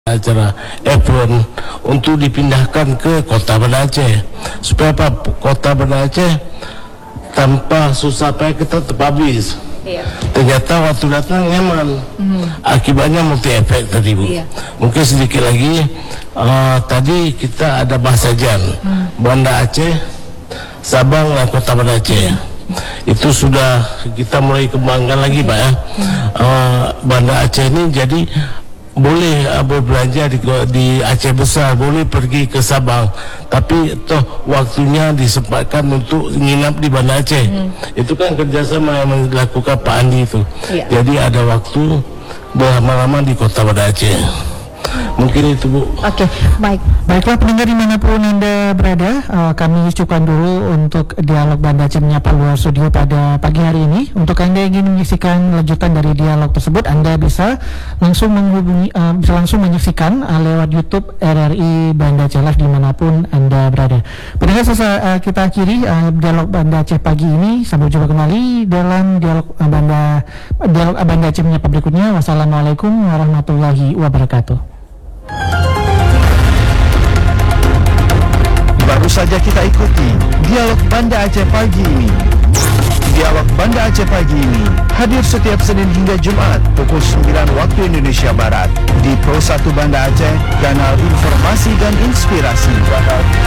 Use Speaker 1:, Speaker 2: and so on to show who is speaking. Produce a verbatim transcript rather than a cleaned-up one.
Speaker 1: acara F satu untuk dipindahkan ke Kota Banda Aceh supaya apa? Kota Banda Aceh tanpa susah payah kita terhabis. Iya. Ternyata waktu datang nyaman. Hmm. Akibatnya multi efek tadi Bu. Iya. Mungkin sedikit lagi uh, tadi kita ada bahasa Jan hmm. Banda Aceh, Sabang dan Kota Banda Aceh. Iya. Itu sudah kita mulai kembangkan lagi Pak ya. Hmm. Uh, Banda Aceh ini jadi boleh uh, berbelanja di, di Aceh Besar, boleh pergi ke Sabang, tapi toh waktunya disempatkan untuk nginap di Banda Aceh. Hmm. Itu kan kerjasama yang dilakukan Pak Andi itu. Ya. Jadi ada waktu berlama-lama di Kota Banda Aceh. Mungkin itu Bu.
Speaker 2: Oke, okay, baik. Baiklah pendengar dimanapun Anda berada, uh, kami cukupkan dulu untuk dialog Banda Aceh Menyapa luar studio pada pagi hari ini. Untuk Anda yang ingin menyaksikan lanjutan dari dialog tersebut, Anda bisa langsung menghubungi, uh, bisa langsung menyaksikan uh, lewat YouTube R R I Banda Aceh Live dimanapun Anda berada. Pendengar, selesai uh, kita akhiri uh, dialog Banda Aceh pagi ini. Sampai jumpa kembali dalam dialog uh, Banda dialog uh, Banda Aceh Menyapa berikutnya. Wassalamualaikum warahmatullahi wabarakatuh.
Speaker 3: Baru saja kita ikuti dialog Banda Aceh pagi ini. Dialog Banda Aceh pagi ini hadir setiap Senin hingga Jumat pukul sembilan waktu Indonesia Barat di Pro satu Banda Aceh, kanal informasi dan inspirasi.